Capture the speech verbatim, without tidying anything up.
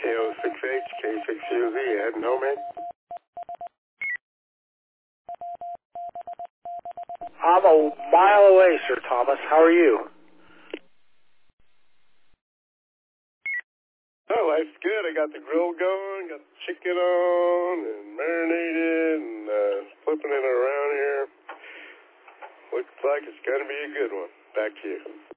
oh six H, K six U Z, heading home, man. I'm a mile away, Sir Thomas. How are you? Oh, life's good. I got the grill going, got the chicken on, and marinated, and uh, flipping it around here. Looks like it's going to be a good one. Back to you.